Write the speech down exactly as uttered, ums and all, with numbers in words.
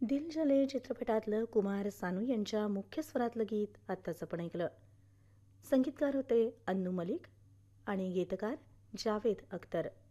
दिल जले चित्रपटातलं कुमार सानू यांच्या मुख्य स्वरातलं गीत आत्ताच आपण ऐकलं. संगीतकार होते अन्नू मलिक आणि गीतकार जावेद अख्तर.